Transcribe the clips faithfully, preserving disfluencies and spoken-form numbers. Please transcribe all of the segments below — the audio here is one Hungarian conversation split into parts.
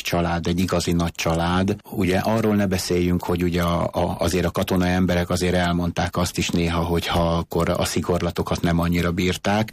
család, egy igazi nagy család. Ugye arról ne beszéljünk, hogy ugye a, a, azért a katonai emberek azért elmondták azt is néha, hogyha akkor a szigorlatokat nem annyira bírták,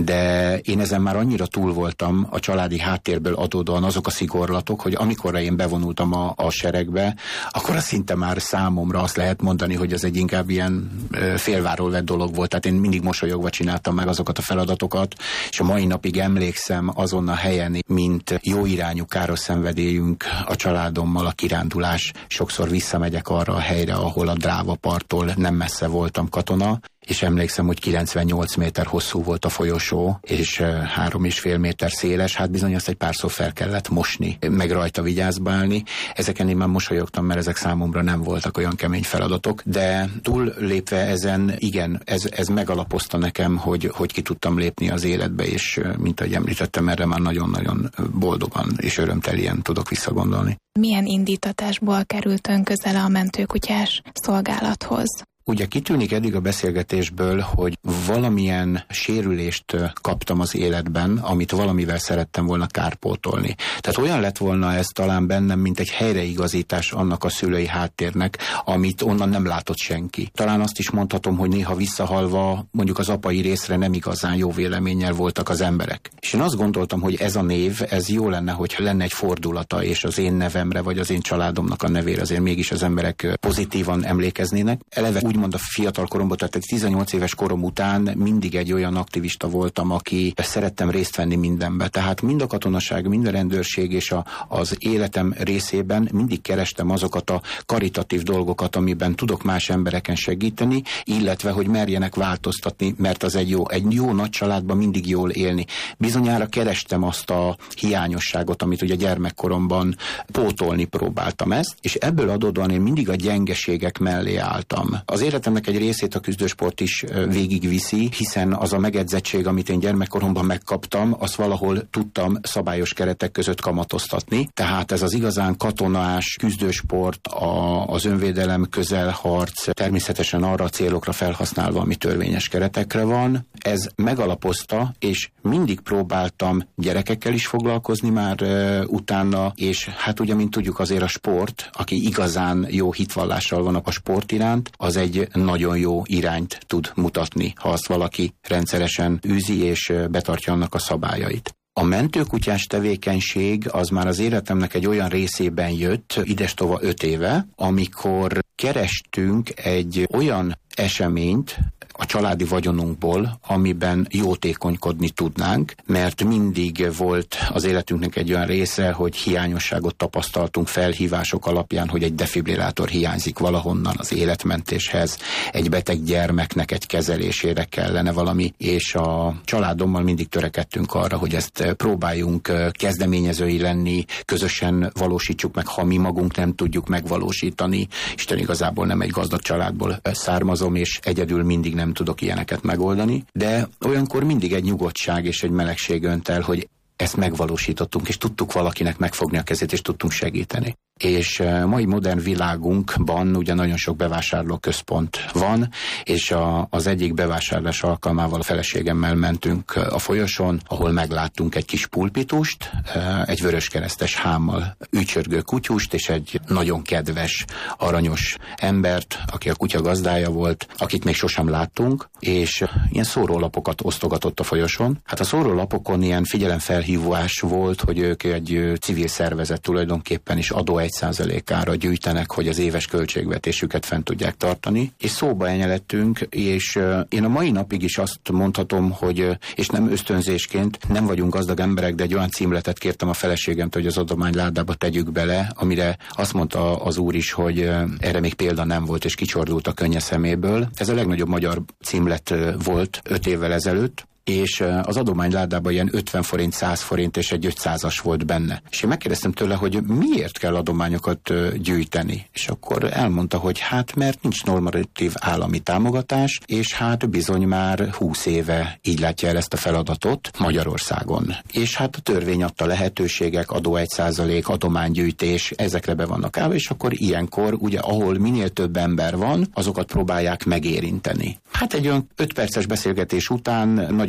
de én ezen már annyira túl voltam a családi háttérből adódóan azok a szigorlatok, hogy amikor én bevonultam a, a seregbe, akkor az szinte már számomra azt lehet mondani, hogy ez egy inkább ilyen félváról vett dolog volt. Tehát én mindig mosolyogva csináltam meg azokat a feladatokat, és a mai napig emlékszem azon a helyen, mint jó irányú káros szenvedélyünk a családommal a kirándulás. Sokszor visszamegyek arra a helyre, ahol a Dráva parttól nem messze voltam katona, és emlékszem, hogy kilencvennyolc méter hosszú volt a folyosó, és három és fél méter széles, hát bizony azt egy párszor fel kellett mosni, meg rajta vigyázba állni. Ezeken én már mosolyogtam, mert ezek számomra nem voltak olyan kemény feladatok, de túl lépve ezen, igen, ez, ez megalapozta nekem, hogy, hogy ki tudtam lépni az életbe, és mint ahogy említettem, erre már nagyon-nagyon boldogan és örömtelien tudok visszagondolni. Milyen indítatásból került ön közel a mentőkutyás szolgálathoz? Ugye kitűnik eddig a beszélgetésből, hogy valamilyen sérülést kaptam az életben, amit valamivel szerettem volna kárpótolni. Tehát olyan lett volna ez talán bennem, mint egy helyreigazítás annak a szülői háttérnek, amit onnan nem látott senki. Talán azt is mondhatom, hogy néha visszahalva mondjuk az apai részre nem igazán jó véleménnyel voltak az emberek. És én azt gondoltam, hogy ez a név, ez jó lenne, hogy lenne egy fordulata, és az én nevemre, vagy az én családomnak a nevére azért mégis az emberek pozitívan emlékeznének. Eleve úgymond a fiatal koromban, tehát egy tizennyolc éves korom után mindig egy olyan aktivista voltam, aki szerettem részt venni mindenbe. Tehát mind a katonaság, mind a rendőrség és a, az életem részében mindig kerestem azokat a karitatív dolgokat, amiben tudok más embereken segíteni, illetve, hogy merjenek változtatni, mert az egy jó, egy jó nagy családban mindig jól élni. Bizonyára kerestem azt a hiányosságot, amit ugye gyermekkoromban pótolni próbáltam ezt, és ebből adódóan én mindig a gyengeségek mellé álltam. Az életemnek egy részét a küzdősport is végigviszi, hiszen az a megedzettség, amit én gyermekkoromban megkaptam, azt valahol tudtam szabályos keretek között kamatoztatni. Tehát ez az igazán katonás küzdősport, a, az önvédelem, közelharc, természetesen arra a célokra felhasználva, ami törvényes keretekre van. Ez megalapozta, és mindig próbáltam gyerekekkel is foglalkozni már e, utána, és hát ugye, mint tudjuk, azért a sport, aki igazán jó hitvallással van a sport iránt, az egy nagyon jó irányt tud mutatni, ha azt valaki rendszeresen űzi és betartja annak a szabályait. A mentőkutyás tevékenység az már az életemnek egy olyan részében jött, idestova öt éve, amikor kerestünk egy olyan eseményt a családi vagyonunkból, amiben jótékonykodni tudnánk, mert mindig volt az életünknek egy olyan része, hogy hiányosságot tapasztaltunk felhívások alapján, hogy egy defibrillátor hiányzik valahonnan az életmentéshez, egy beteg gyermeknek egy kezelésére kellene valami, és a családommal mindig törekedtünk arra, hogy ezt próbáljunk kezdeményezői lenni, közösen valósítsuk meg, ha mi magunk nem tudjuk megvalósítani. Isten igazából nem egy gazdag családból származom, és egyedül mindig nem tudok ilyeneket megoldani, de olyankor mindig egy nyugodtság és egy melegség önt el, hogy ezt megvalósítottunk, és tudtuk valakinek megfogni a kezét, és tudtunk segíteni. És mai modern világunkban ugye nagyon sok bevásárlóközpont van, és a, az egyik bevásárlás alkalmával a feleségemmel mentünk a folyosón, ahol megláttunk egy kis pulpitust, egy vöröskeresztes hámmal ücsörgő kutyust, és egy nagyon kedves, aranyos embert, aki a kutya gazdája volt, akit még sosem láttunk, és ilyen szórólapokat osztogatott a folyosón. Hát a szórólapokon ilyen figyelemfelhívás volt, hogy ők egy civil szervezet tulajdonképpen is adó egy százalékára gyűjtenek, hogy az éves költségvetésüket fent tudják tartani, és szóba enyelettünk, és uh, én a mai napig is azt mondhatom, hogy, uh, és nem ösztönzésként, nem vagyunk gazdag emberek, de egy olyan címletet kértem a feleségemtől, hogy az adományládába tegyük bele, amire azt mondta az úr is, hogy uh, erre még példa nem volt, és kicsordult a könnye szeméből. Ez a legnagyobb magyar címlet uh, volt öt évvel ezelőtt, és az adományládában ilyen ötven forint, száz forint és egy ötszázas volt benne. És én megkérdeztem tőle, hogy miért kell adományokat gyűjteni. És akkor elmondta, hogy hát mert nincs normatív állami támogatás, és hát bizony már húsz éve így látja el ezt a feladatot Magyarországon. És hát a törvény adta lehetőségek, adó egy százalék, adománygyűjtés, ezekre be vannak állva, és akkor ilyenkor, ugye ahol minél több ember van, azokat próbálják megérinteni. Hát egy olyan öt perces beszélgetés után nagyon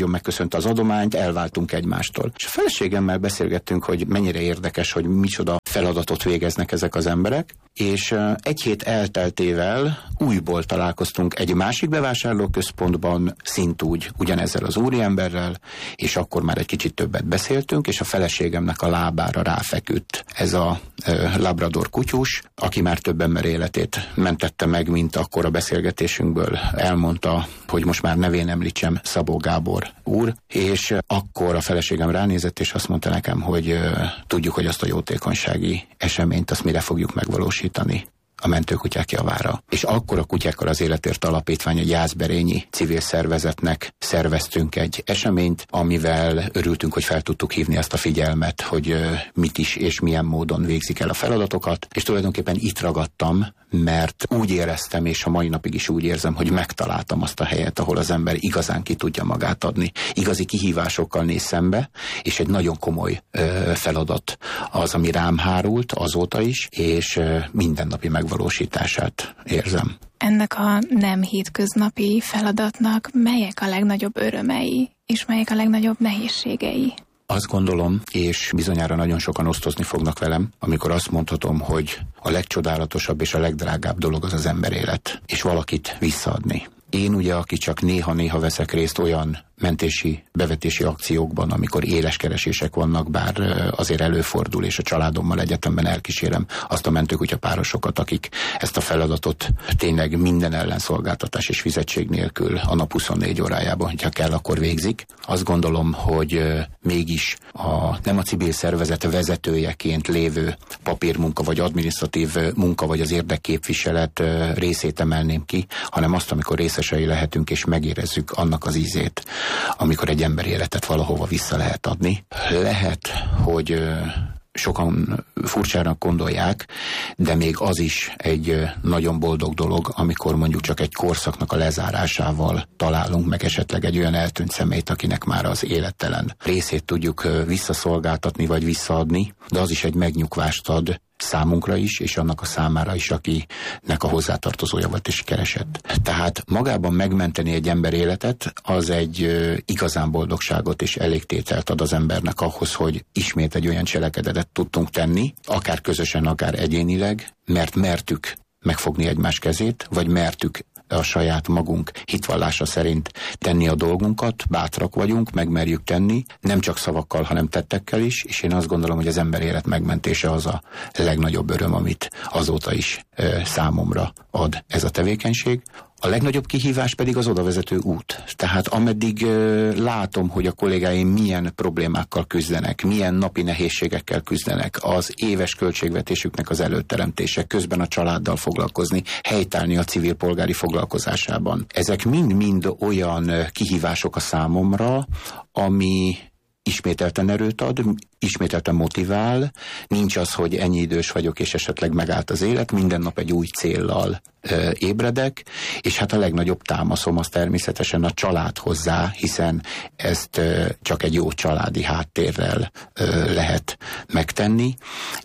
nagyon megköszönte az adományt, elváltunk egymástól. És a feleségemmel beszélgettünk, hogy mennyire érdekes, hogy micsoda feladatot végeznek ezek az emberek, és egy hét elteltével újból találkoztunk egy másik bevásárlóközpontban, szintúgy ugyanezzel az úriemberrel, és akkor már egy kicsit többet beszéltünk, és a feleségemnek a lábára ráfeküdt ez a e, labrador kutyus, aki már több ember életét mentette meg, mint akkor a beszélgetésünkből elmondta, hogy most már nevén említsem, Szabó Gábor úr, és akkor a feleségem ránézett, és azt mondta nekem, hogy e, tudjuk, hogy azt a jótékonysági eseményt, azt mire fogjuk megvalósítani. A mentőkutyák javára. És akkor a Kutyákkal az Életért Alapítvány, egy jászberényi civil szervezetnek szerveztünk egy eseményt, amivel örültünk, hogy fel tudtuk hívni azt a figyelmet, hogy mit is és milyen módon végzik el a feladatokat, és tulajdonképpen itt ragadtam, mert úgy éreztem, és a mai napig is úgy érzem, hogy megtaláltam azt a helyet, ahol az ember igazán ki tudja magát adni. Igazi kihívásokkal néz szembe, és egy nagyon komoly ö, feladat az, ami rám hárult azóta is, és ö, mindennapi megvalósítását érzem. Ennek a nem hétköznapi feladatnak melyek a legnagyobb örömei, és melyek a legnagyobb nehézségei? Azt gondolom, és bizonyára nagyon sokan osztozni fognak velem, amikor azt mondhatom, hogy a legcsodálatosabb és a legdrágább dolog az az emberélet, és valakit visszaadni. Én ugye, aki csak néha-néha veszek részt olyan mentési, bevetési akciókban, amikor éles keresések vannak, bár azért előfordul, és a családommal egyetemben elkísérem azt a mentőkutya párosokat, akik ezt a feladatot tényleg minden ellenszolgáltatás és fizetség nélkül a nap huszonnégy órájában, hogyha kell, akkor végzik. Azt gondolom, hogy mégis a, nem a civil szervezet vezetőjeként lévő papírmunka, vagy adminisztratív munka, vagy az érdekképviselet részét emelném ki, hanem azt, amikor részesei lehetünk, és megérezzük annak az ízét, amikor egy ember életet valahova vissza lehet adni. Lehet, hogy sokan furcsának gondolják, de még az is egy nagyon boldog dolog, amikor mondjuk csak egy korszaknak a lezárásával találunk meg esetleg egy olyan eltűnt személyt, akinek már az élettelen részét tudjuk visszaszolgáltatni vagy visszaadni, de az is egy megnyugvást ad számunkra is, és annak a számára is, akinek a hozzátartozója volt és keresett. Tehát magában megmenteni egy ember életet, az egy ö, igazán boldogságot és elégtételt ad az embernek ahhoz, hogy ismét egy olyan cselekedetet tudtunk tenni, akár közösen, akár egyénileg, mert mertük megfogni egymás kezét, vagy mertük a saját magunk hitvallása szerint tenni a dolgunkat, bátrak vagyunk, megmerjük tenni, nem csak szavakkal, hanem tettekkel is, és én azt gondolom, hogy az ember élet megmentése az a legnagyobb öröm, amit azóta is e, számomra ad ez a tevékenység. A legnagyobb kihívás pedig az odavezető út. Tehát ameddig uh, látom, hogy a kollégáim milyen problémákkal küzdenek, milyen napi nehézségekkel küzdenek, az éves költségvetésüknek az előteremtése, közben a családdal foglalkozni, helytállni a civil polgári foglalkozásában. Ezek mind-mind olyan kihívások a számomra, ami ismételten erőt ad, ismételten motivál, nincs az, hogy ennyi idős vagyok, és esetleg megállt az élet, minden nap egy új céllal ö, ébredek, és hát a legnagyobb támaszom az természetesen a család hozzá, hiszen ezt ö, csak egy jó családi háttérrel ö, lehet megtenni,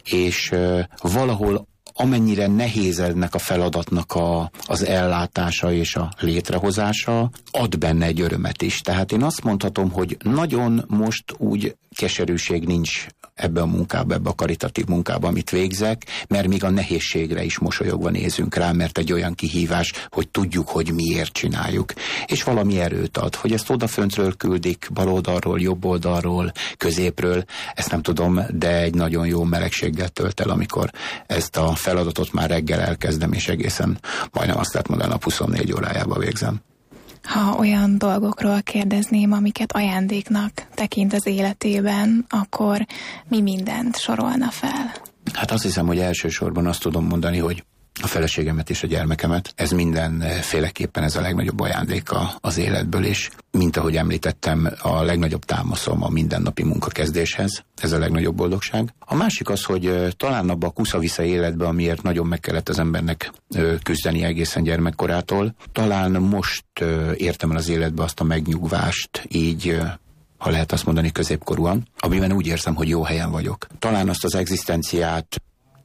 és ö, valahol amennyire nehéz ennek a feladatnak a, az ellátása és a létrehozása, ad benne egy örömet is. Tehát én azt mondhatom, hogy nagyon most úgy keserűség nincs ebbe a munkába, ebbe a karitatív munkába, amit végzek, mert még a nehézségre is mosolyogva nézünk rá, mert egy olyan kihívás, hogy tudjuk, hogy miért csináljuk. És valami erőt ad, hogy ezt odaföntről küldik, baloldalról, jobb oldalról, középről, ezt nem tudom, de egy nagyon jó melegséggel tölt el, amikor ezt a feladatot már reggel elkezdem, és egészen majdnem azt lehet mondani, a huszonnégy órájába végzem. Ha olyan dolgokról kérdezném, amiket ajándéknak tekint az életében, akkor mi mindent sorolna fel? Hát azt hiszem, hogy elsősorban azt tudom mondani, hogy a feleségemet és a gyermekemet. Ez mindenféleképpen ez a legnagyobb ajándéka az életből, és mint ahogy említettem, a legnagyobb támaszom a mindennapi munkakezdéshez. Ez a legnagyobb boldogság. A másik az, hogy talán abba a kusza-visza életbe, amiért nagyon meg kellett az embernek küzdeni egészen gyermekkorától, talán most értem el az életbe azt a megnyugvást, így ha lehet azt mondani középkorúan, amiben úgy érzem, hogy jó helyen vagyok. Talán azt az egzisztenciát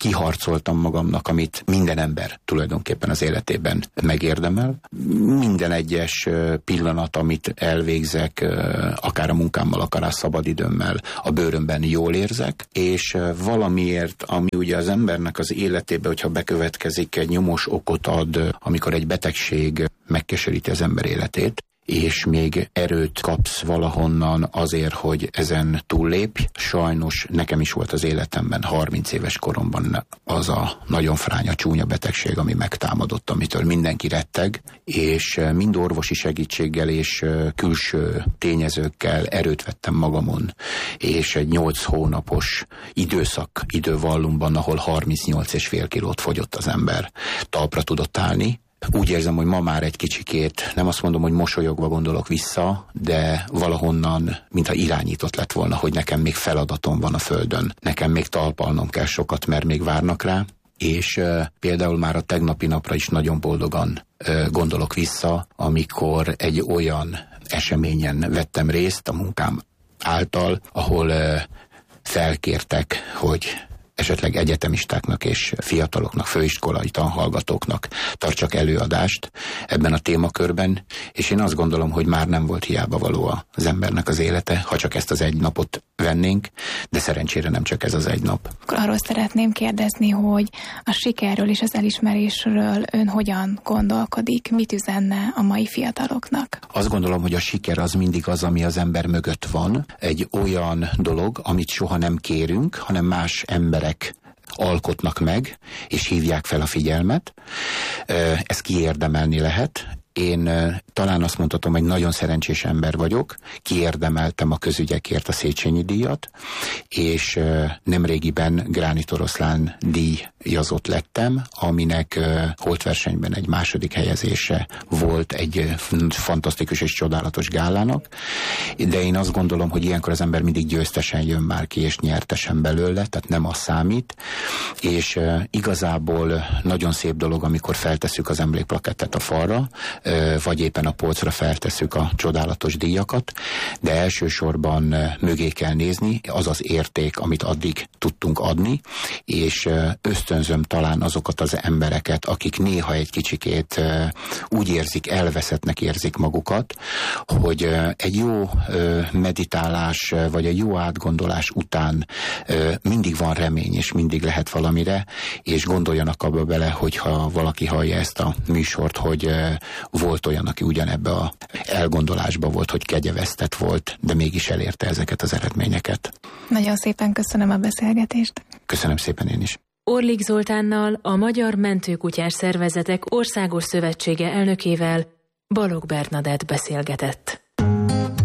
kiharcoltam magamnak, amit minden ember tulajdonképpen az életében megérdemel. Minden egyes pillanat, amit elvégzek, akár a munkámmal, akár a szabadidőmmel, a bőrömben jól érzek, és valamiért, ami ugye az embernek az életébe, hogyha bekövetkezik, egy nyomós okot ad, amikor egy betegség megkeseríti az ember életét, és még erőt kapsz valahonnan azért, hogy ezen túllépj. Sajnos nekem is volt az életemben harminc éves koromban az a nagyon fránya, csúnya betegség, ami megtámadott, amitől mindenki retteg, és mind orvosi segítséggel és külső tényezőkkel erőt vettem magamon, és egy nyolc hónapos időszak idővallumban, ahol harmincnyolc és fél kilót fogyott az ember, talpra tudott állni. Úgy érzem, hogy ma már egy kicsikét, nem azt mondom, hogy mosolyogva gondolok vissza, de valahonnan, mintha irányított lett volna, hogy nekem még feladatom van a földön. Nekem még talpalnom kell sokat, mert még várnak rá, és uh, például már a tegnapi napra is nagyon boldogan uh, gondolok vissza, amikor egy olyan eseményen vettem részt a munkám által, ahol uh, felkértek, hogy esetleg egyetemistáknak és fiataloknak, főiskolai tanhallgatóknak tartsak előadást ebben a témakörben, és én azt gondolom, hogy már nem volt hiába való az embernek az élete, ha csak ezt az egy napot vennénk, de szerencsére nem csak ez az egy nap. Akkor arról szeretném kérdezni, hogy a sikerről és az elismerésről ön hogyan gondolkodik, mit üzenne a mai fiataloknak? Azt gondolom, hogy a siker az mindig az, ami az ember mögött van. Egy olyan dolog, amit soha nem kérünk, hanem más emberek alkotnak meg, és hívják fel a figyelmet. Ezt kiérdemelni lehet. Én talán azt mondhatom, hogy nagyon szerencsés ember vagyok, kiérdemeltem a közügyekért a Széchenyi díjat, és nemrégiben Gránit Oroszlán díjazott lettem, aminek holtversenyben egy második helyezése volt egy fantasztikus és csodálatos gálának, de én azt gondolom, hogy ilyenkor az ember mindig győztesen jön már ki, és nyertesen belőle, tehát nem az számít, és igazából nagyon szép dolog, amikor feltesszük az emlékplakettet a falra, vagy éppen a polcra feltesszük a csodálatos díjakat, de elsősorban mögé kell nézni, az az érték, amit addig tudtunk adni, és ösztönzöm talán azokat az embereket, akik néha egy kicsikét úgy érzik, elveszettnek érzik magukat, hogy egy jó meditálás, vagy egy jó átgondolás után mindig van remény, és mindig lehet valamire, és gondoljanak abba bele, hogyha valaki hallja ezt a műsort, hogy volt olyan, aki ugyanebbe a elgondolásba volt, hogy kegyevesztett volt, de mégis elérte ezeket az eredményeket. Nagyon szépen köszönöm a beszélgetést. Köszönöm szépen én is. Orlik Zoltánnal, a Magyar Mentőkutyás Szervezetek Országos Szövetsége elnökével Balogh Bernadett beszélgetett.